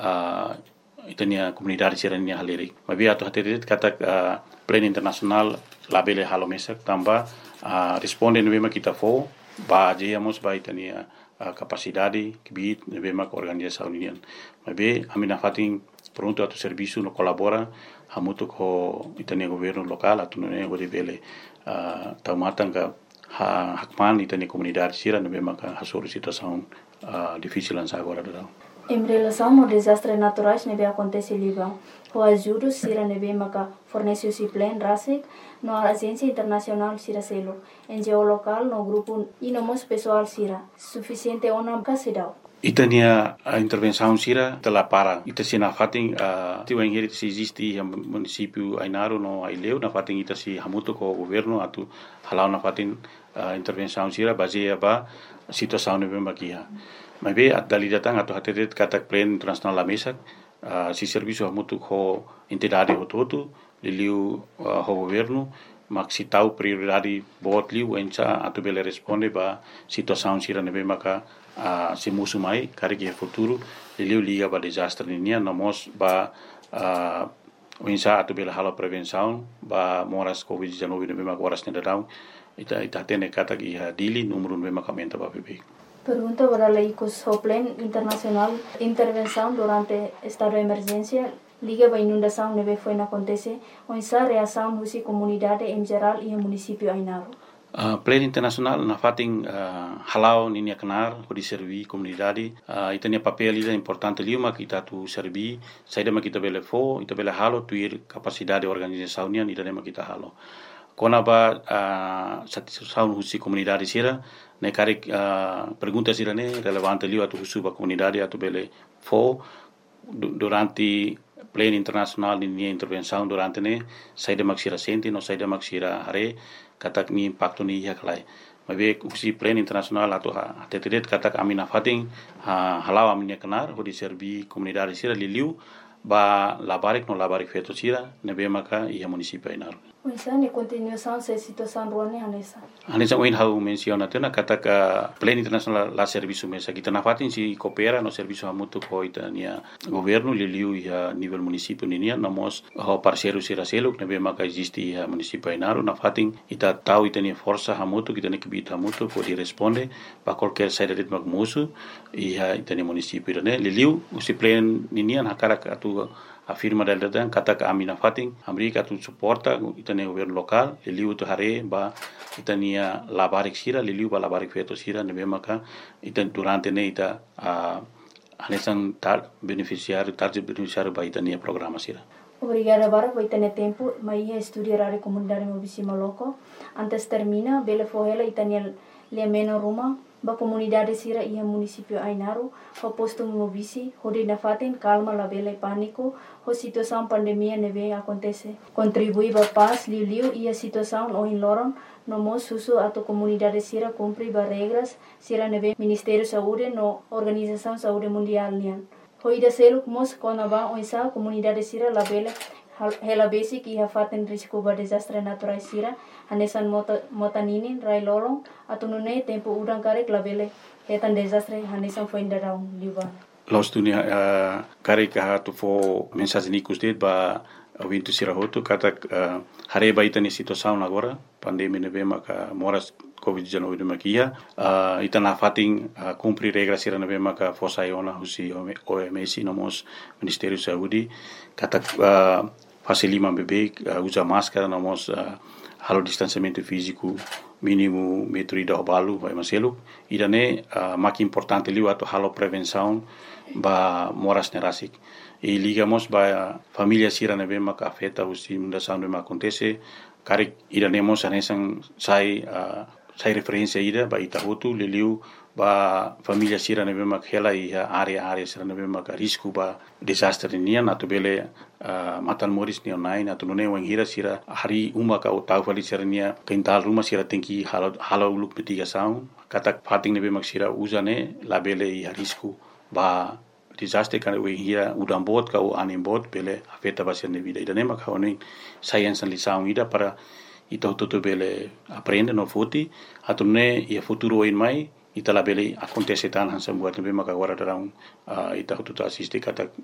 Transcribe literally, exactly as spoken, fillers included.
uh, itania komunidade sirania halirik. Mabi atu hatirit katak uh, plan internasional labele halo mesak tamba uh, responde nebema kita fo ba jeyamos ba itania uh, capacidade kibit nebema organização union. Mabi amina fating pronto atu serviço no colabora hamutu ko itania governo local atu ne gode bele uh, taumatanga ha hakman itania komunidade sira nebema ka hasuru situação uh, difícil ansa agora do. Em relação aos desastres naturais neve acontece liba, o ajuda sira neve maka fornece o plan rasik no agência internacional sira selo, N G O local no grupo e no mos pessoal sira suficiente ona kasidau. Itania a intervenção sira tela para ita sina fating a uh, tiwa ingeri se existe o município Ainaro no Aileu na fating ita si hamuto ko governo atu halau na fating uh, intervenção sira baseia ba situação neve makia. Mas bem, a dalidatang atau hatirit katak plan internasional la mesa, uh, si serviço hamutu ho entidade hototu, liliu uh, ho governo, mak si tau prioridade bot liu enca atau bele responde ba situação sira nebe maka uh, si musu mai kari ke futuro liliu liga ba desastre ninia namos ba uh, enca atau bele halo prevenção ba moras covid dezenove nebe maka horas nedadau ita ita tene katak iha dili número nebe maka menta ba bebek. Pergunta para la I C O S o Plan Internacional Intervenção durante estado de emergência liga para inundação neve foi na acontece ou essa reação da comunidade em geral e o município Ainaro. Uh, Plan Internacional na fating uh, halau ninia kenar ko di servi komunidade uh, itania papel ida importante liuma kita tu servi saida ma kita bele fo ita bele halo tuir capacidade organização nian ida ma kita halo kona ba uh, satisfação husi komunidade sira ne kari uh, pergunta sira ne relevante liu atu husu ba komunidade atu bele fo durante plan internacional ni intervenção durante ne saida maksira senti no saida maksira hare katak ni impacto ni yaklai mabe husi plan internacional atu ha tetet katak amina fating ha halau amina kenar ho di servi komunidade sira liu ba labarik no labarik feto sira nebe maka ia município Ainaro. Então, em continuação, essa situação ruane Hanesa. Hanesa oin hau menciona tena kata ka plan internasional la serviço mesa kita na fatin si coopera no serviço hamutu ko itania governo liliu ia nível município ninia namos ho parceiro sira seluk nebe maka existe ia município Ainaro na fatin ita tau itania força hamutu kita ne kibita hamutu ko di responde pa qualquer saída de magmusu ia itania município ne liliu usi plan ninia na cara atu afirma del datang kata ka amina fating Amerika tu suporta itania governo local liliu tu hare ba itania labarik sira liliu ba labarik feto sira nebe maka itan durante ne ita uh, anesan tar beneficiário target beneficiário ba itania programa sira. Obrigada para por ter tempo mas ia estudar a comunidade mobisima loco antes termina bele fohela itania le meno ruma ba comunidade sira ia município Ainaro ho posto mobisi hodi na faten calma la bele pânico ho situação pandemia neve acontece contribui ba paz liu liu ia situação o in loron no mo susu atau comunidade sira cumpri ba regras sira neve Ministério Saúde no Organização Saúde Mundial nian ho ida seluk mos kona ba o isa comunidade sira la bele hela basic ia faten risco ba desastre natural sira hanesan mota motaninin rai lolong atau nune tempo udang karek labele hetan desastre hanesan foi indarau liba los dunia uh, karek ha tu fo mensagem nikus det ba wintu sirahotu kata uh, hare ba itani situação agora pandemia neve maka moras covid dezenove de makia uh, itana fating uh, cumprir regras sira neve maka fosa iona husi O M S nomos Ministério Saúde kata uh, fase lima bebê uh, usa máscara nomos uh, halo distanciamento físico mínimo metro ida balu vai maselu idane uh, mak importante liu atau halo prevenção ba moras nerasik e ligamos ba família sira neve maka afeta usi mundação de acontece karik idane mos anesan sai uh, sai referência ida ba itahutu liliu ba família sira neve mak hela ia area area sira neve mak risco ba desastre nian atau bele uh, matan moris ni online atau nune wang hira sira hari uma ka tau fali sira nia kental rumah sira tengki halo halo uluk mitigação kata fating neve mak sira usane la bele ia risco ba desastre kan we hira udam bot ka o anim bot bele afeta ba sira vida ida nema ka oni science lição ida para ita tutu bele aprende no futi atau ne ia futuro in mai ita la bele acontece tan hansa buat nebe maka agora darão uh, ita tutu assiste kata